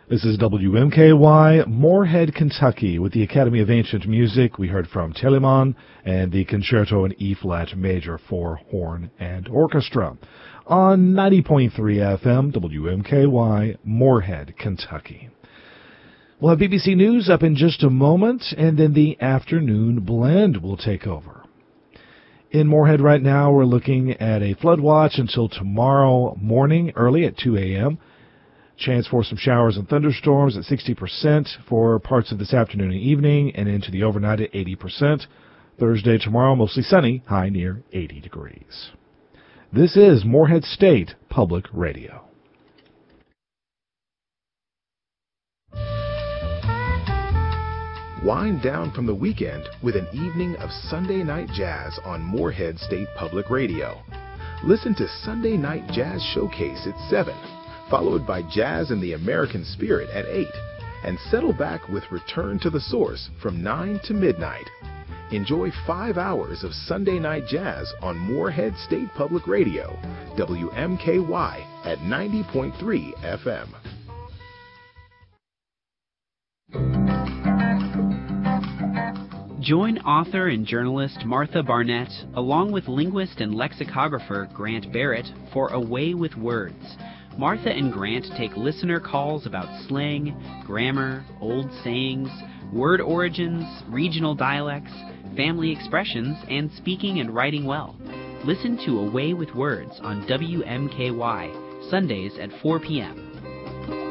This is WMKY, Moorhead, Kentucky. With the Academy of Ancient Music, we heard from Telemann and the Concerto in E-flat major for horn and orchestra. On 90.3 FM, WMKY, Moorhead, Kentucky. We'll have BBC News up in just a moment, and then the afternoon blend will take over. In Moorhead right now, we're looking at a flood watch until tomorrow morning, early at 2 a.m., chance for some showers and thunderstorms at 60% for parts of this afternoon and evening, and into the overnight at 80%. Thursday, tomorrow, mostly sunny, high near 80 degrees. This is Moorhead State Public Radio. Wind down from the weekend with an evening of Sunday Night Jazz on Moorhead State Public Radio. Listen to Sunday Night Jazz Showcase at 7. Followed by Jazz and the American Spirit at 8, and settle back with Return to the Source from 9 to midnight. Enjoy 5 hours of Sunday Night Jazz on Moorhead State Public Radio, WMKY at 90.3 FM. Join author and journalist Martha Barnett, along with linguist and lexicographer Grant Barrett, for A Way with Words. Martha and Grant take listener calls about slang, grammar, old sayings, word origins, regional dialects, family expressions, and speaking and writing well. Listen to A Way with Words on WMKY, Sundays at 4 p.m.